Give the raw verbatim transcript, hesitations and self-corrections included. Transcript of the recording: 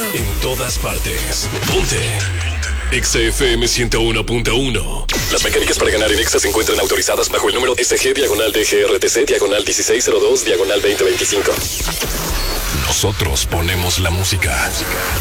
En todas partes. Ponte. Exa F M ciento uno punto uno. Las mecánicas para ganar en Exa se encuentran autorizadas bajo el número S G diagonal D G R T C diagonal dieciséis cero dos diagonal veinte veinticinco. Nosotros ponemos la música.